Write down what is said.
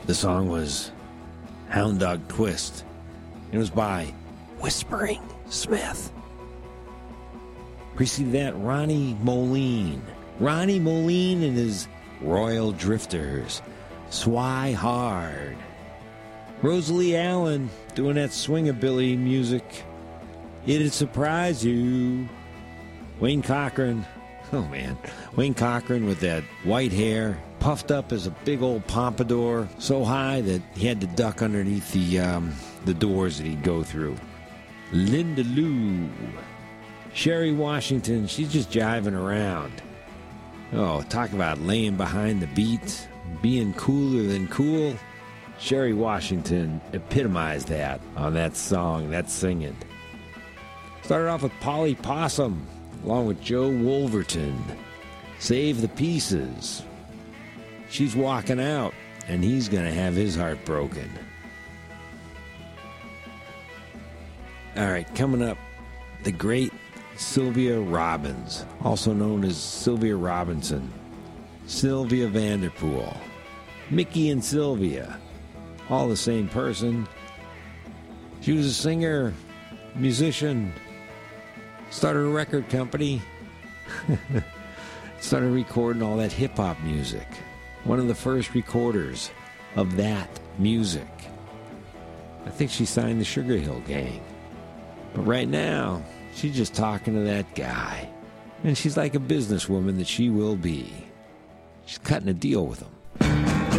The song was Hound Dog Twist. It was by Whispering Smith. Preceded that, Ronnie Moline. Ronnie Moline and his Royal Drifters. Swy Hard. Rosalie Allen doing that swingabilly music. It'd surprise you. Wayne Cochran. Oh, man. Wayne Cochran with that white hair, puffed up as a big old pompadour, so high that he had to duck underneath the doors that he'd go through. Linda Lou. Sherry Washington, she's just jiving around. Oh, talk about laying behind the beat, being cooler than cool. Sherry Washington epitomized that on that song, that singing. Started off with Polly Possum, along with Joe Wolverton. Save the Pieces. She's walking out, and he's going to have his heart broken. All right, coming up, the great Sylvia Robbins, also known as Sylvia Robinson. Sylvia Vanderpool. Mickey and Sylvia, all the same person. She was a singer, musician, started a record company, started recording all that hip-hop music. One of the first recorders of that music. I think she signed the Sugar Hill Gang. But right now, she's just talking to that guy. And she's like a businesswoman that she will be. She's cutting a deal with him.